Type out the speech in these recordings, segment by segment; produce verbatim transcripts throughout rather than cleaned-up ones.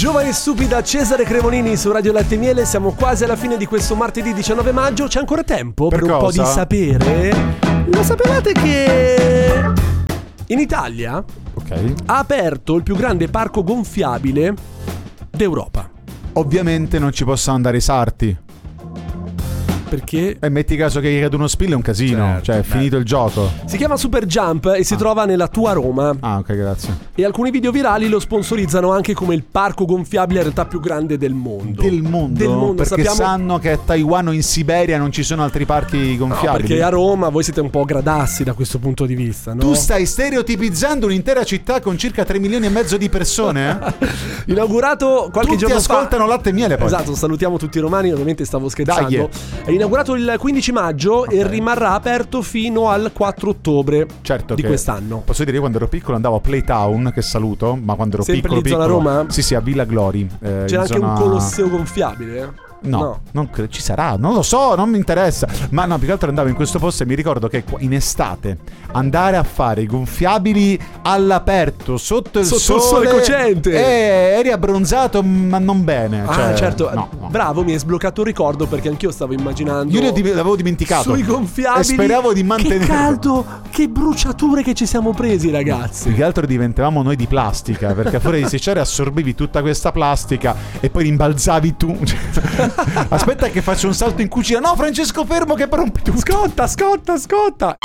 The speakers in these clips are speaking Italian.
Giovane e stupida, Cesare Cremonini su Radio Latte e Miele. Siamo quasi alla fine di questo martedì diciannove maggio. C'è ancora tempo per, Per un cosa? po' di sapere. Lo sapevate che in Italia Ok. ha aperto il più grande parco gonfiabile d'Europa? Ovviamente non ci possono andare i sarti. Perché E metti caso che gli cade uno spillo è un casino. Certo, Cioè è beh. finito il gioco. si chiama Super Jump e si trova nella tua Roma. Ah, ok, grazie. E alcuni video virali lo sponsorizzano anche come il parco gonfiabile in realtà più grande del mondo. Del mondo? Del mondo, Perché sappiamo. sanno che a Taiwan o in Siberia non ci sono altri parchi No, gonfiabili. perché a Roma voi siete un po' gradassi da questo punto di vista, no? Tu stai stereotipizzando un'intera città con circa tre milioni e mezzo di persone? eh? Inaugurato qualche Tutti giorno ascoltano fa. Latte e Miele poi. Esatto, salutiamo tutti i romani, ovviamente stavo scherzando. Dai. È inaugurato il quindici maggio e rimarrà aperto fino al quattro ottobre Certo di che- quest'anno. Posso dire, io quando ero piccolo andavo a Playtown, che saluto, ma quando ero Sempre piccolo lì zona piccolo Roma? Sì, sì, a Villa Glori. eh, C'è in anche zona- un colosseo gonfiabile? No, non cre- ci sarà, non lo so, non mi interessa. Ma no, più che altro andavo in questo posto e mi ricordo che qua- in estate andare a fare i gonfiabili all'aperto sotto il Sotto il sole, sole cocente. E eri abbronzato, ma non bene. Ah, cioè, certo. no, no. Bravo, mi hai sbloccato un ricordo perché anch'io stavo immaginando. Io li- l'avevo dimenticato. Sui gonfiabili. E speravo di mantenere. Che caldo, che bruciature che ci siamo presi, ragazzi. Più che altro diventavamo noi di plastica, perché fuori di secciare assorbivi tutta questa plastica e poi rimbalzavi tu. Aspetta che faccio un salto in cucina. No, Francesco, fermo che rompi tu. Scotta, scotta, scotta.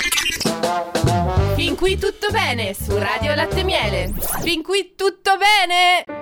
Fin qui tutto bene su Radio Latte e Miele. Fin qui tutto bene.